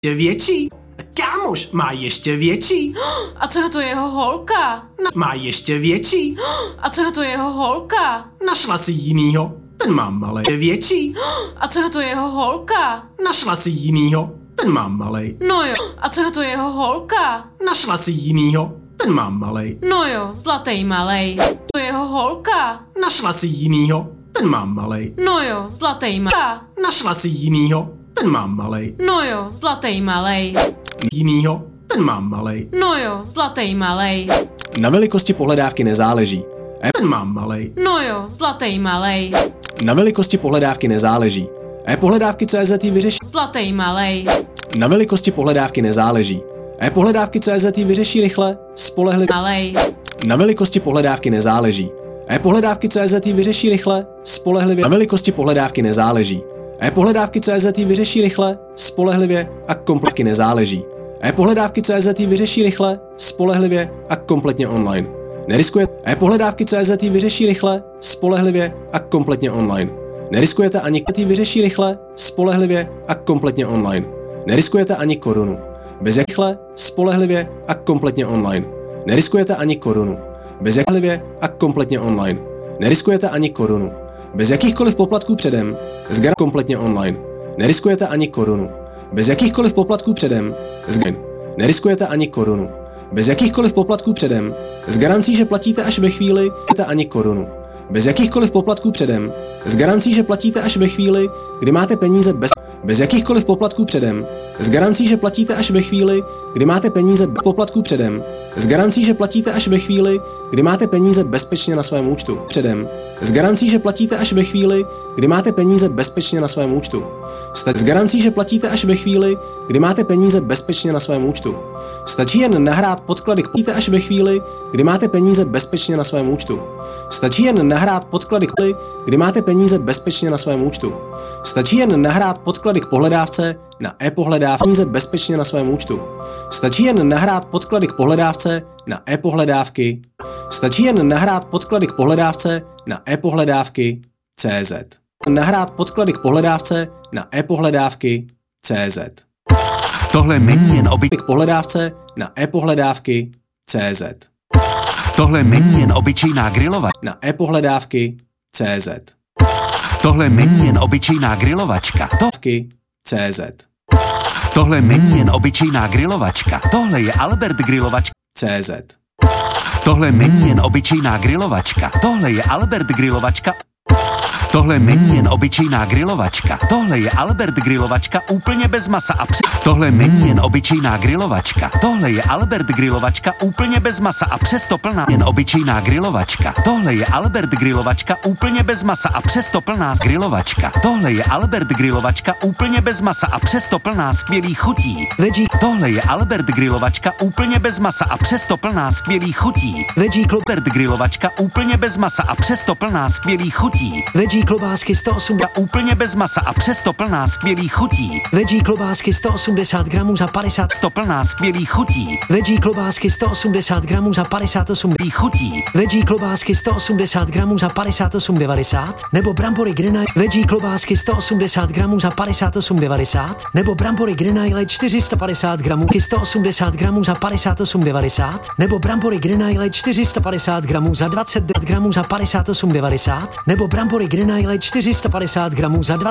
Je větší. Kámoš má ještě větší. A co na to jeho holka? Má ještě větší. A co na to jeho holka? Našla si jinýho. Ten má malej. Je větší. A co na to jeho holka? Našla si jinýho. Ten má malej. No jo. A co na to jeho holka? Našla si jinýho. Ten má malej. No jo, zlatý malej. To jeho holka. Našla si jinýho. Ten má malej. No jo, zlatý malej. Našla si jinýho. Ten má malej. No jo, zlatý malej. Jinýho. Ten má malej. No jo, zlatý malej. Na velikosti pohledávky nezáleží. Ten má malej. No jo, zlatý malej. Na velikosti pohledávky nezáleží. E-pohledávky.cz ji vyřeší. Zlatý malej. Na velikosti pohledávky nezáleží. E-pohledávky.cz ji vyřeší rychle, spolehlivě. Malej. Na velikosti pohledávky nezáleží. E-pohledávky.cz ji vyřeší rychle, spolehlivě. Na velikosti pohledávky nezáleží. E-pohledávky.cz ji vyřeší rychle, spolehlivě a kompletně nezáleží. E-pohledávky.cz ji vyřeší rychle, spolehlivě a kompletně online. Neriskujete. E-pohledávky.cz ji vyřeší rychle, spolehlivě a kompletně online. Neriskujete ani ji vyřeší rychle, spolehlivě a kompletně online. Neriskujete ani korunu. Bez rychle, spolehlivě a kompletně online. Neriskujete ani korunu. Bez jaklivě a kompletně online. Neriskujete ani korunu. Bez jakýchkoliv poplatků předem, kompletně online. Neriskujete ani korunu. Bez jakýchkoliv poplatků předem, neriskujete ani korunu. Bez jakýchkoliv poplatků předem, s garancí, že platíte až ve chvíli, ani korunu. Bez jakýchkoliv poplatků předem, s garancí, že platíte až ve chvíli, kdy máte peníze bez jakýchkoliv poplatků předem, s garancí, že platíte až ve chvíli, kdy máte peníze bez poplatků předem, s garancí, že platíte až ve chvíli, kdy máte peníze bezpečně na svém účtu předem, s garancí, že platíte až ve chvíli, kdy máte peníze bezpečně na svém účtu. S garancí, že platíte až ve chvíli, kdy máte peníze bezpečně na svém účtu. Stačí jen nahrát podklady platíte až ve chvíli, kdy máte peníze bezpečně na svém účtu. Stačí jen nahrát podklady kdy máte peníze bezpečně na svém účtu. Stačí jen nahrát podklady k pohledávce na e-pohledávky peníze bezpečně na svém účtu. Stačí jen nahrát podklady k pohledávce na e-pohledávky. Stačí jen nahrát podklady k pohledávce na e-pohledávky CZ. Nahrát podklady k pohledávce na e-pohledávky CZ. Tohle není jen k pohledávce na e-pohledávky CZ. Tohle není jen obyčejná grilovačka. Na e-pohledávky CZ. Tohle není jen obyčejná grilovačka. CZ. Tohle není jen obyčejná grilovačka. Tohle je Albert grilovačka. CZ. Tohle není jen obyčejná grilovačka. Tohle je Albert grilovačka. Tohle není jen obyčejná grilovačka. Tohle je Albert grilovačka úplně bez masa a Tohle není jen obyčejná grilovačka. Tohle je Albert grilovačka úplně bez masa a přesto plná. Jen obyčejná grilovačka. Tohle je Albert grilovačka úplně bez masa a přesto plná grilovačka. Tohle je Albert grilovačka úplně bez masa a přesto plná skvělých chutí. Tohle je Albert grilovačka úplně bez masa a přesto plná skvělých chutí. Albert grilovačka úplně bez masa a přesto plná skvělých chutí. Klobásky 180 úplně bez masa a přesto plná skvělých chutí. Veggie klobásky 180 gramů za 50 plná skvělých chutí. Veggie klobásky 180 gramů za 58 chutí. Veggie klobásky 180 gramů za 58,90 nebo brambory Grenaille. Veggie klobásky 180 gramů za 58,90 nebo brambory Grenaille 450 gramů 180 gramů za 58,90 nebo brambory Grenaille 450 gramů za 29 gramů za 58,90 nebo brambory Grenaille 450 gramů za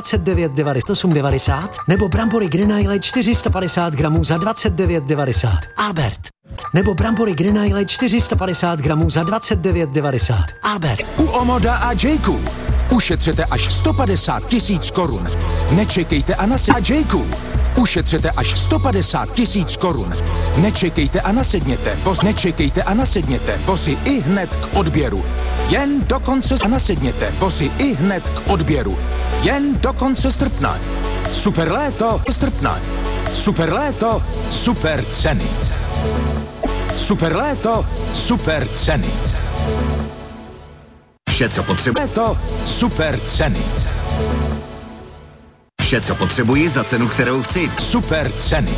29,90 nebo brambory Grenaille 450 gramů za 29,90 Albert. Nebo brambory Grenaille 450 gramů za 29,90 Albert. U Omoda a Jayku ušetřete až 150 000 korun. Nečekejte a Jayku ušetřete až 150 000 korun. Nečekejte a nasedněte. Nečekejte a nasedněte. Vozy i hned k odběru. Jen do konce a nasedněte. Vozy i hned k odběru. Jen do konce srpna. Super léto srpna. Super léto, super ceny. Super léto, super ceny. Vše, co potřebuji. Léto, super ceny. Vše, co potřebuji za cenu, kterou chci. Super ceny.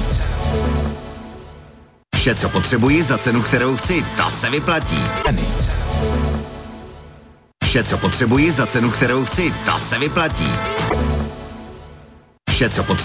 Vše, co potřebuji za cenu, kterou chci, ta se vyplatí. Ceny. Vše, co potřebuji za cenu, kterou chci, ta se vyplatí. Vše, co potřebuji